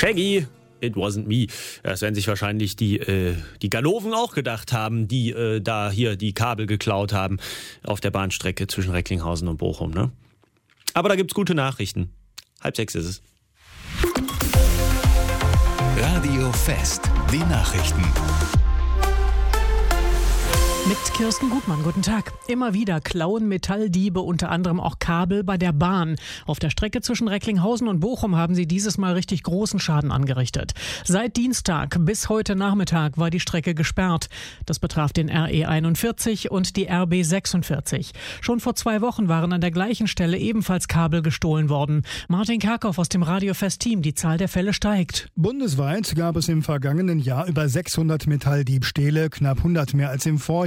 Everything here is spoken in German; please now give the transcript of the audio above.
Shaggy, it wasn't me. Das werden sich wahrscheinlich die Ganoven auch gedacht haben, die da hier die Kabel geklaut haben auf der Bahnstrecke zwischen Recklinghausen und Bochum. Ne? Aber da gibt's gute Nachrichten. 5:30 ist es. Radio Fest, die Nachrichten. Mit Kirsten Gutmann, guten Tag. Immer wieder klauen Metalldiebe unter anderem auch Kabel bei der Bahn. Auf der Strecke zwischen Recklinghausen und Bochum haben sie dieses Mal richtig großen Schaden angerichtet. Seit Dienstag bis heute Nachmittag war die Strecke gesperrt. Das betraf den RE 41 und die RB 46. Schon vor 2 Wochen waren an der gleichen Stelle ebenfalls Kabel gestohlen worden. Martin Kerkhoff aus dem Radio Fest-Team, die Zahl der Fälle steigt. Bundesweit gab es im vergangenen Jahr über 600 Metalldiebstähle, knapp 100 mehr als im Vorjahr.